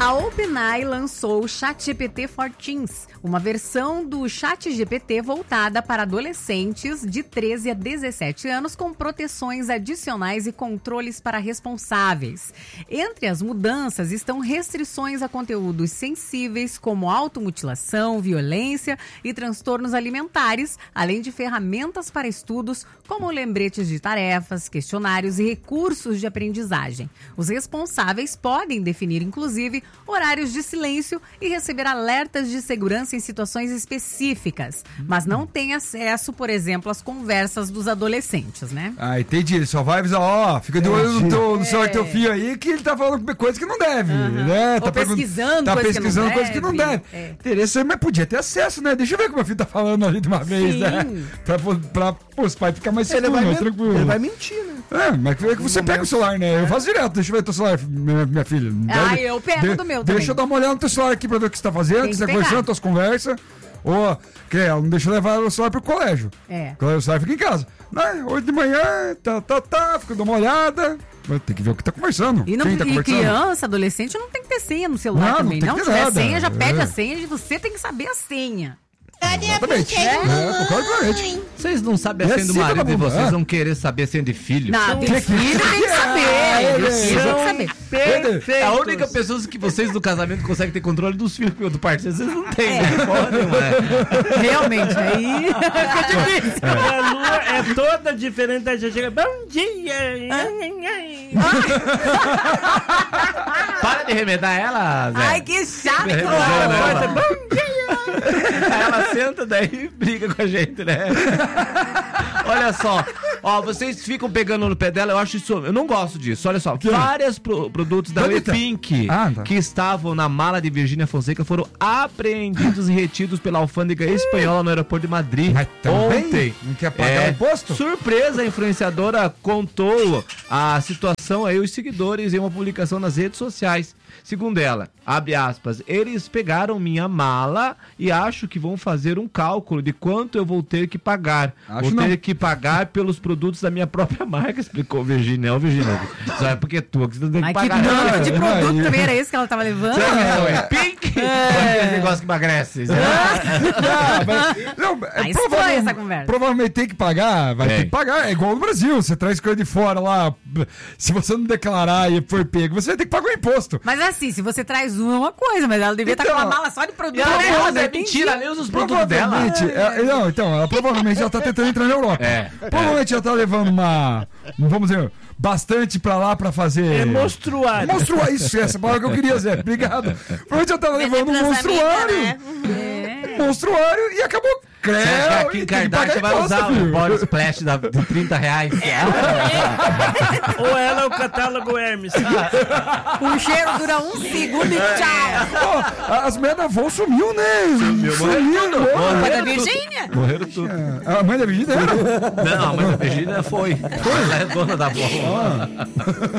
A OpenAI lançou o ChatGPT for Teens, uma versão do ChatGPT voltada para adolescentes de 13 a 17 anos com proteções adicionais e controles para responsáveis. Entre as mudanças estão restrições a conteúdos sensíveis como automutilação, violência e transtornos alimentares, além de ferramentas para estudos como lembretes de tarefas, questionários e recursos de aprendizagem. Os responsáveis podem definir, inclusive, horários de silêncio e receber alertas de segurança em situações específicas, mas não tem acesso, por exemplo, às conversas dos adolescentes, né? Ah, entendi. Ele só vai avisar, fica de olho no seu teu filho aí, que ele tá falando coisa que não deve, né? Tá pesquisando coisa que não deve. Interessante, mas podia ter acesso, né? Deixa eu ver o que meu filho tá falando ali de uma vez, né? Pra os pais ficar mais seguros, mais tranquilo. Ele vai mentir, né? Mas é que você pega o celular, né? Eu faço direto, deixa eu ver teu celular, minha filha. Eu pego do meu também. Deixa eu dar uma olhada no teu celular aqui pra ver o que você tá fazendo, o que você tá conversando, tuas conversas. Ou, que ela não deixa eu levar o celular pro colégio. O celular fica em casa. Hoje de manhã, fica dando uma olhada. Mas tem que ver o que tá conversando. E criança, adolescente, não tem que ter senha no celular também. Não tiver senha, já pede a senha e você tem que saber a senha. Exatamente. Vocês não sabem a senha do marido e vocês vão querer saber a senha de filho. Não, tem filho, tem que saber. É a única pessoa que vocês do casamento conseguem ter controle dos filhos do parceiro. Vocês não têm, né? Realmente, aí fica difícil. A lua é toda diferente da gente. Bom dia! Para de remedar ela, Zé. Ai, que chato! Bom dia! Aí ela senta, daí e briga com a gente, né? Olha só, vocês ficam pegando no pé dela, eu acho isso, eu não gosto disso. Olha só, vários produtos da WePink que estavam na mala de Virgínia Fonseca foram apreendidos e retidos pela alfândega espanhola no aeroporto de Madrid. Mas ontem. Não quer pagar o imposto? Surpresa, a influenciadora contou a situação aí, os seguidores, em uma publicação nas redes sociais. Segundo ela, abre aspas, eles pegaram minha mala e acho que vão fazer um cálculo de quanto eu vou ter que pagar. Ter que pagar pelos produtos da minha própria marca, explicou Virgínia. Virgínia, só é porque tu que não tem que pagar. Que tipo de produto também era esse que ela tava levando? É Pink? Esse negócio que emagrece. Foi essa conversa. Provavelmente tem que pagar, vai ter que pagar. É igual no Brasil, você traz coisa de fora lá, se você não declarar e for pego, você vai ter que pagar o imposto. Mas assim, se você traz uma coisa, mas ela devia estar com uma mala só de produto. É mentira, ela usa os produtos dela. Ela provavelmente ela tá tentando entrar na Europa. Provavelmente ela tá levando vamos dizer, bastante pra lá pra fazer... monstruário. Isso, essa palavra que eu queria dizer. Obrigado. Provavelmente ela tava levando um monstruário. Né? Monstruário e acabou... Você acha que a Kim Kardashian vai usar o body splash de R$30? Ou ela é o catálogo Hermes. O cheiro dura 1 segundo e tchau. As mulheres da Avon sumiu, né? Sumiu. A mãe da Virgínia? Morreram tudo. A mãe da Virgínia era? Não, a mãe da Virgínia foi. Ela é dona da Avon.